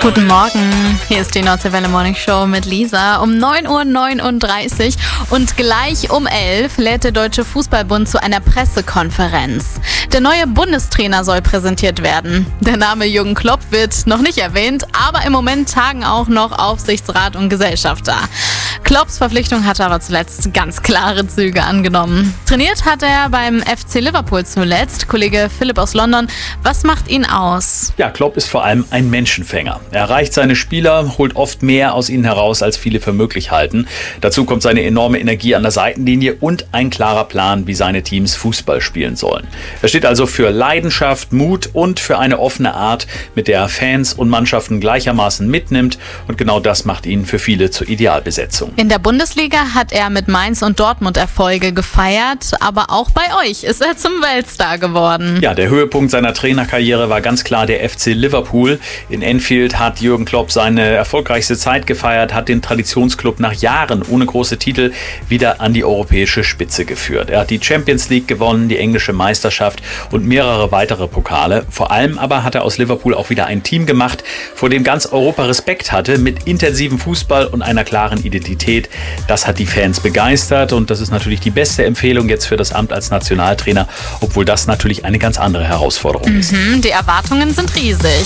Guten Morgen, hier ist die Nordseewelle Morning Show mit Lisa um 9.39 Uhr und gleich um 11 lädt der Deutsche Fußballbund zu einer Pressekonferenz. Der neue Bundestrainer soll präsentiert werden. Der Name Jürgen Klopp wird noch nicht erwähnt, aber im Moment tagen auch noch Aufsichtsrat und Gesellschafter. Klopps Verpflichtung hatte aber zuletzt ganz klare Züge angenommen. Trainiert hat er beim FC Liverpool zuletzt. Kollege Philipp aus London, was macht ihn aus? Ja, Klopp ist vor allem ein Menschenfänger. Er erreicht seine Spieler, holt oft mehr aus ihnen heraus, als viele für möglich halten. Dazu kommt seine enorme Energie an der Seitenlinie und ein klarer Plan, wie seine Teams Fußball spielen sollen. Er steht also für Leidenschaft, Mut und für eine offene Art, mit der er Fans und Mannschaften gleichermaßen mitnimmt. Und genau das macht ihn für viele zur Idealbesetzung. In der Bundesliga hat er mit Mainz und Dortmund Erfolge gefeiert, aber auch bei euch ist er zum Weltstar geworden. Ja, der Höhepunkt seiner Trainerkarriere war ganz klar der FC Liverpool. In Anfield hat Jürgen Klopp seine erfolgreichste Zeit gefeiert, hat den Traditionsklub nach Jahren ohne große Titel wieder an die europäische Spitze geführt. Er hat die Champions League gewonnen, die englische Meisterschaft und mehrere weitere Pokale. Vor allem aber hat er aus Liverpool auch wieder ein Team gemacht, vor dem ganz Europa Respekt hatte, mit intensivem Fußball und einer klaren Identität. Das hat die Fans begeistert und das ist natürlich die beste Empfehlung jetzt für das Amt als Nationaltrainer, obwohl das natürlich eine ganz andere Herausforderung ist. Die Erwartungen sind riesig.